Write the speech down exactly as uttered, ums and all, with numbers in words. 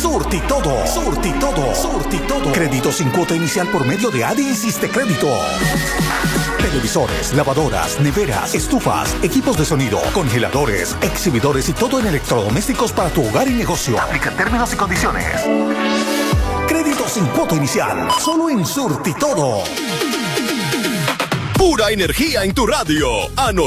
Surtitodo. Surtitodo. Surtitodo. Crédito sin cuota inicial por medio de A D I Insiste Crédito. Televisores, lavadoras, neveras, estufas, equipos de sonido, congeladores, exhibidores y todo en electrodomésticos para tu hogar y negocio. Aplica términos y condiciones. Crédito sin cuota inicial. Solo en Surtitodo. Pura energía en tu radio. Ano